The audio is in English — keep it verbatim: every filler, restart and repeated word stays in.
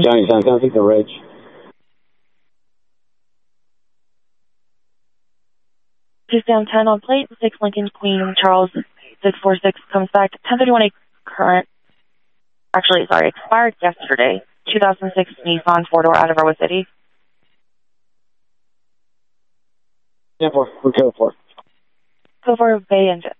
County, San Francisco, the Ridge. Just down ten on plate, six Lincoln Queen Charles six four six comes back to ten thirty-one, a current, actually, sorry, expired yesterday, two thousand six Nissan four-door out of Iowa City. Yeah, for, for code four. Code four Bay Engine.